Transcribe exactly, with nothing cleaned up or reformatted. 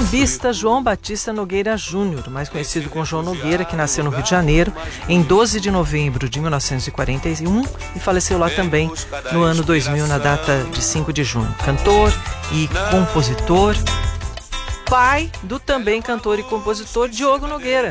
sambista João Batista Nogueira Júnior, mais conhecido como João Nogueira, que nasceu no Rio de Janeiro em doze de novembro de mil novecentos e quarenta e um e faleceu lá também no ano dois mil, na data de cinco de junho. Cantor e compositor, pai do também cantor e compositor Diogo Nogueira.